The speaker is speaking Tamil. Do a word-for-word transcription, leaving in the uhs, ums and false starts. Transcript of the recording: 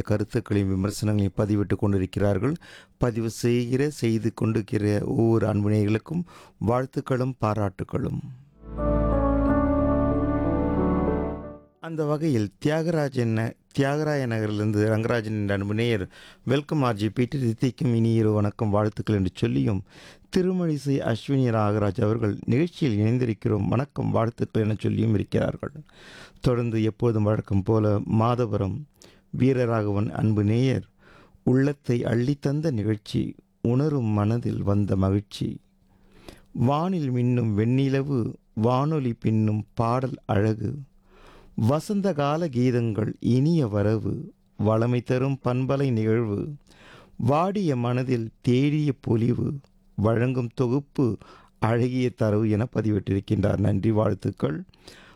கருத்துக்களையும் விமர்சனங்களையும் பதிவிட்டு கொண்டிருக்கிறார்கள். பதிவு செய்கிற செய்து கொண்டிருக்கிற ஒவ்வொரு அன்பு நேயர்களுக்கும் வாழ்த்துக்களும் பாராட்டுக்களும். அந்த வகையில் தியாகராஜன் தியாகராய நகரிலிருந்து ரங்கராஜன் என்ற அன்பு நேயர் வெல்கம் ஆர்ஜி பீட்டர் தித்திக்கும் இனியிரு வணக்கம் வாழ்த்துக்கள் என்று சொல்லியும், திருமழிசை அஸ்வினி நாகராஜ் அவர்கள் நிகழ்ச்சியில் இணைந்திருக்கிறோம் வணக்கம் வாழ்த்துக்கள் என சொல்லியும் இருக்கிறார்கள். தொடர்ந்து எப்போதும் வழக்கம் போல மாதவரம் வீரராகவன் அன்பு நேயர் உள்ளத்தை அள்ளித்தந்த நிகழ்ச்சி, உணரும் மனதில் வந்த மகிழ்ச்சி, வானில் மின்னும் வெண்ணிலவு, வானொலி பின்னும் பாடல் அழகு, வசந்த கால கீதங்கள் இனிய வரவு, வளமை தரும் பண்பலை நிகழ்வு, வாடிய மனதில் தேடிய பொலிவு, வழங்கும் தொகுப்பு அழகிய தரவு என பதிவிட்டிருக்கின்றார். நன்றி வாழ்த்துக்கள்.